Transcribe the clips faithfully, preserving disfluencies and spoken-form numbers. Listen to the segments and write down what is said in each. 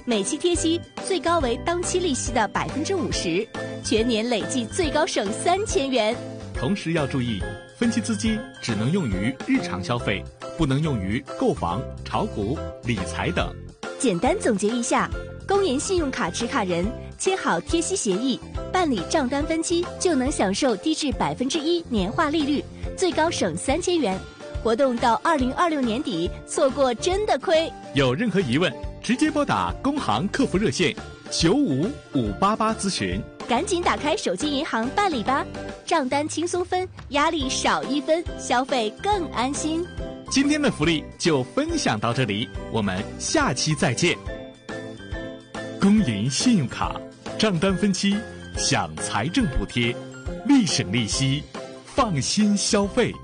每期贴息最高为当期利息的百分之五十，全年累计最高省三千元。 同时要注意，分期资金只能用于日常消费，不能用于购房、炒股、理财等。 简单总结一下，工研信用卡持卡人签好贴息协议，办理账单分期，就能享受低至百分之一年化利率，最高省三千元。活动到二零二六年底，错过真的亏。 有任何疑问，直接拨打工行客服热线九五五八八咨询。 赶紧打开手机银行办理吧，账单轻松分，压力少一分，消费更安心。 今天的福利就分享到这里，我们下期再见。工银信用卡账单分期享财政补贴，立省利息，放心消费。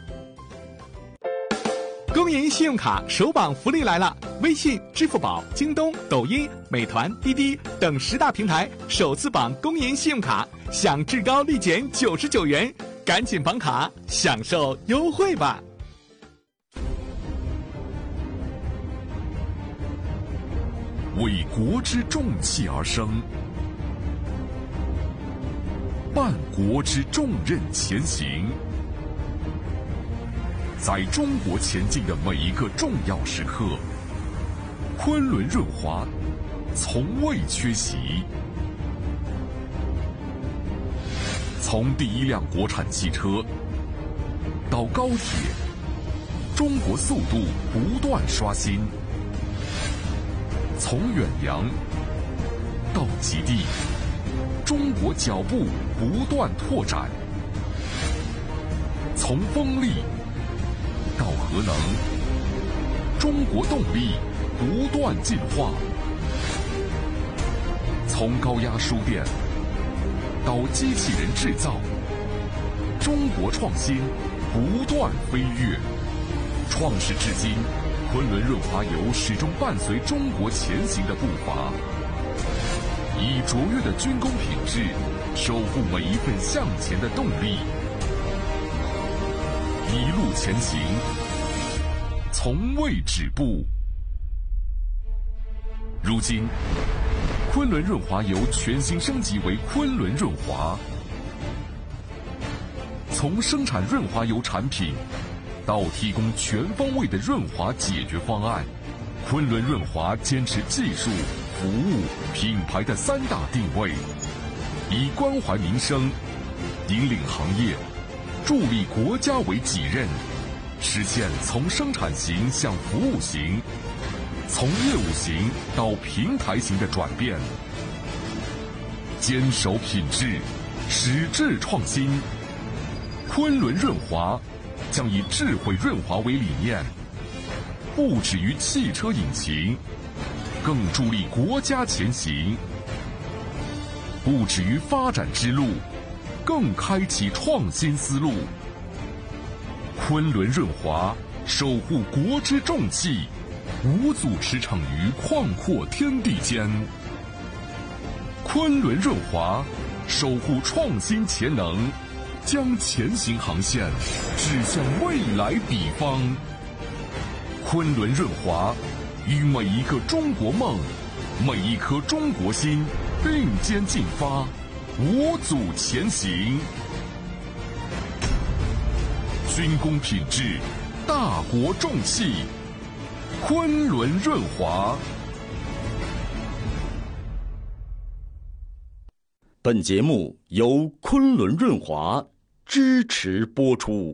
工银信用卡首榜福利来了！微信、支付宝、京东、抖音、美团、滴滴等十大平台首次绑工银信用卡，享至高立减九十九元，赶紧绑卡，享受优惠吧！ 为国之重器而生，伴国之重任前行。在中国前进的每一个重要时刻，昆仑润滑从未缺席。从第一辆国产汽车到高铁，中国速度不断刷新。从远洋到极地，中国脚步不断拓展。从风力到核能，中国动力不断进化。从高压输电到机器人制造，中国创新不断飞跃。创世至今，昆仑润滑油始终伴随中国前行的步伐，以卓越的军工品质守护每一份向前的动力。一路前行，从未止步。如今，昆仑润滑油全新升级为昆仑润滑，从生产润滑油产品到提供全方位的润滑解决方案，昆仑润滑坚持技术、服务、品牌的三大定位，以关怀民生、引领行业、助力国家为己任，实现从生产型向服务型、从业务型到平台型的转变，坚守品质，矢志创新。昆仑润滑将以智慧润滑为理念，不止于汽车引擎，更助力国家前行；不止于发展之路，更开启创新思路。昆仑润滑守护国之重器，无阻驰骋于旷阔天地间。昆仑润滑守护创新潜能，将前行航线指向未来彼方。昆仑润滑与每一个中国梦、每一颗中国心并肩进发，无阻前行。军工品质，大国重器，昆仑润滑。 本节目由昆仑润滑支持播出。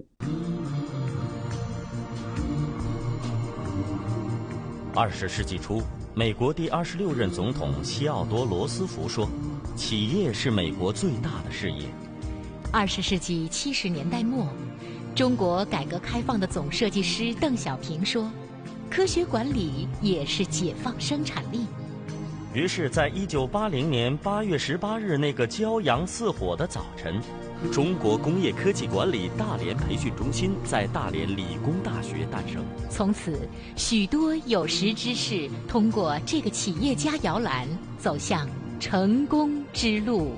二十世纪初，美国第二十六任总统西奥多·罗斯福说：“企业是美国最大的事业。” 二十世纪七十年代末，中国改革开放的总设计师邓小平说：“科学管理也是解放生产力。” 于是，在一九八零年八月十八日那个骄阳似火的早晨，中国工业科技管理大连培训中心在大连理工大学诞生。 从此，许多有识之士通过这个企业家摇篮走向成功之路。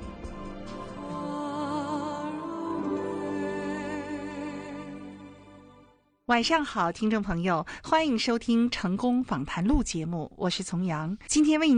晚上好，听众朋友，欢迎收听《成功访谈录》节目，我是丛阳。今天为你